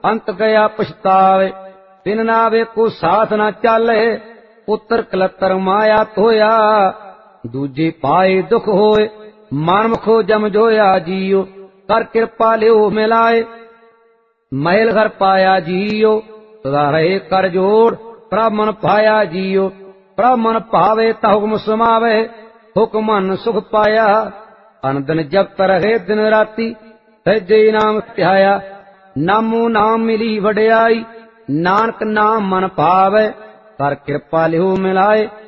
ਅੰਤ ਗਿਆ ਪਛਤਾਵੇ। ਤਿਨ ਨਾਵੇ ਕੋ ਸਾਥ ਨਾ ਚਾਲੇ, ਪੁੱਤਰ ਕਲੱਤਰ ਮਾਇਆ ਧੋਇਆ। ਦੂਜੇ ਪਾਏ ਦੁਖ ਹੋਏ, ਮਨ ਮੁਖੋ ਜਮ ਜੋਇਆ ਜੀਓ। ਕਰ ਕਿਰਪਾ ਲਿਓ ਮਿਲਾਏ, ਮਹਿਲ ਘਰ ਪਾਇਆ ਜੀਓ। ਸਦਾ ਰਹੇ ਕਰ ਜੋੜ, ਪ੍ਰਭ ਮਨ ਪਾਇਆ ਜੀਓ। ਪ੍ਰਭ ਮਨ ਭਾਵੇ ਤਾ ਹੁਕਮ ਸਮਾਵੇ, ਹੁਕਮ ਮਨ ਸੁਖ ਪਾਇਆ। ਅਨੰਦਨ ਜਪਤ ਰਹੇ ਦਿਨ ਰਾਤੀ, ਸਹਿਜੇ ਨਾਮ ਧਿਆਇਆ। ਨਾਮੋ ਨਾਮ ਮਿਲੀ ਵਡਿਆਈ, ਨਾਨਕ ਨਾਮ ਮਨ ਭਾਵੇ। ਕਰ ਕਿਰਪਾ ਲਿਓ ਮਿਲਾਏ,